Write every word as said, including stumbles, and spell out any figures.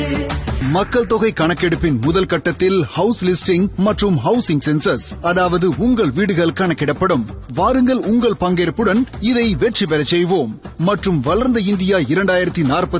மக்கள் தொகை கணக்கெடுப்பின் முதல் கட்டத்தில் ஹவுஸ் லிஸ்டிங் மற்றும் ஹவுசிங் சென்சஸ், அதாவது உங்கள் வீடுகள் கணக்கிடப்படும். வாருங்கள், உங்கள் பங்கேற்புடன் இதை வெற்றி பெறச் செய்வோம் மற்றும் வளர்ந்த இந்தியா இரண்டாயிரத்தி நாற்பத்தி